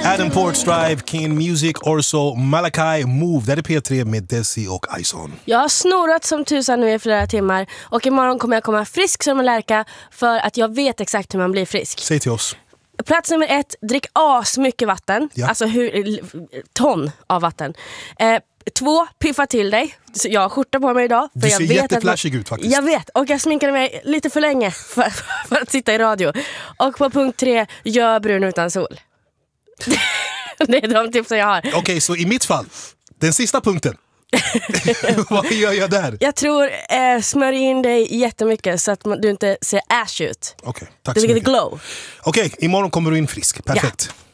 Adam Port, Strive, King Music, Orso, Malachi, Move. Där är P3 med Desi och Ison. Jag har snorat som tusan nu i flera timmar. Och imorgon kommer jag komma frisk som en lärka. För att jag vet exakt hur man blir frisk. Säg till oss. Plats nummer 1, drick mycket vatten. Ja. Alltså ton av vatten. 2, piffa till dig. Så jag har skjorta på mig idag. För Du jag ser vet jätteflashig ut faktiskt. Jag vet, och jag sminkade mig lite för länge för att sitta i radio. Och på punkt 3, gör brun utan sol. Det är de tipsen jag har. Okej, så i mitt fall, den sista punkten. Vad gör jag där? Jag tror smörj in dig jättemycket så att du inte ser ash ut. Okej, tack Du så get mycket. glow. Okej, imorgon kommer du in frisk. Perfekt. Ja.